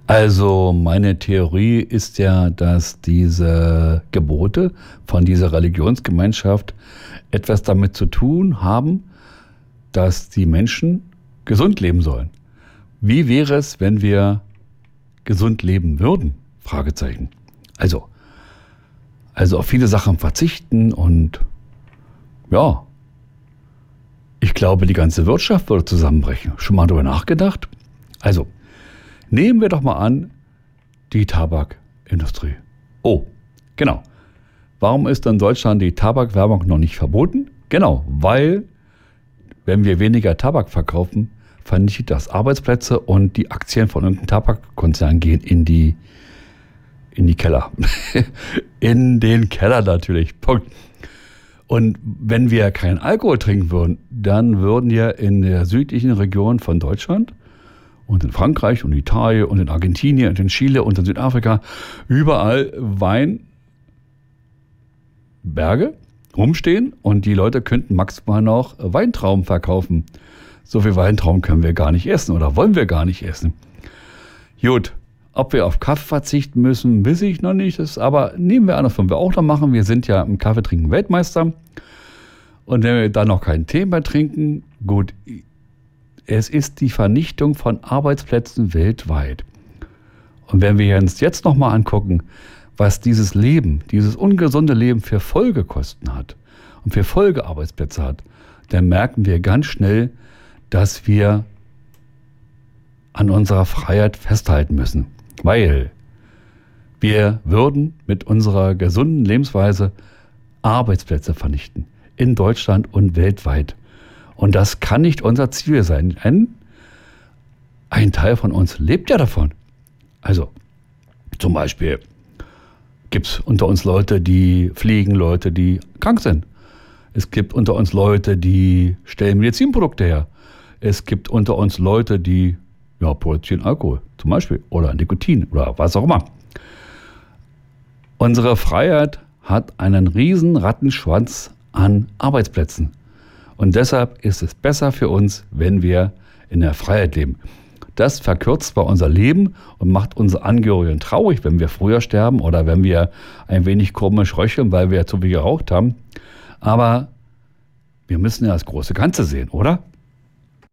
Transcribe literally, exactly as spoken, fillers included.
Also meine Theorie ist ja, dass diese Gebote von dieser Religionsgemeinschaft etwas damit zu tun haben, dass die Menschen gesund leben sollen. Wie wäre es, wenn wir gesund leben würden? Fragezeichen. Also, also auf viele Sachen verzichten und ja, ich glaube, die ganze Wirtschaft würde zusammenbrechen. Schon mal darüber nachgedacht? Also, nehmen wir doch mal an, die Tabakindustrie. Oh, genau. Warum ist in Deutschland die Tabakwerbung noch nicht verboten? Genau, weil, wenn wir weniger Tabak verkaufen, vernichtet das Arbeitsplätze und die Aktien von irgendeinem Tabakkonzern gehen in die, in die Keller. In den Keller natürlich. Punkt. Und wenn wir keinen Alkohol trinken würden, dann würden wir in der südlichen Region von Deutschland und in Frankreich und Italien und in Argentinien und in Chile und in Südafrika überall Weinberge rumstehen und die Leute könnten maximal noch Weintrauben verkaufen. So viel Weintrauben können wir gar nicht essen oder wollen wir gar nicht essen. Gut, ob wir auf Kaffee verzichten müssen, weiß ich noch nicht. Das, aber nehmen wir an, das wollen wir auch noch machen. Wir sind ja im Kaffeetrinken Weltmeister. Und wenn wir dann noch keinen Tee mehr trinken, gut, es ist die Vernichtung von Arbeitsplätzen weltweit. Und wenn wir uns jetzt nochmal angucken, was dieses Leben, dieses ungesunde Leben für Folgekosten hat und für Folgearbeitsplätze hat, dann merken wir ganz schnell, dass wir an unserer Freiheit festhalten müssen. Weil wir würden mit unserer gesunden Lebensweise Arbeitsplätze vernichten. In Deutschland und weltweit. Und das kann nicht unser Ziel sein. Denn ein Teil von uns lebt ja davon. Also zum Beispiel gibt es unter uns Leute, die fliegen, Leute, die krank sind. Es gibt unter uns Leute, die stellen Medizinprodukte her. Es gibt unter uns Leute, die ja, produzieren Alkohol zum Beispiel oder Nikotin oder was auch immer. Unsere Freiheit hat einen riesen Rattenschwanz an Arbeitsplätzen. Und deshalb ist es besser für uns, wenn wir in der Freiheit leben. Das verkürzt zwar unser Leben und macht unsere Angehörigen traurig, wenn wir früher sterben oder wenn wir ein wenig komisch röcheln, weil wir zu viel geraucht haben. Aber wir müssen ja das große Ganze sehen, oder?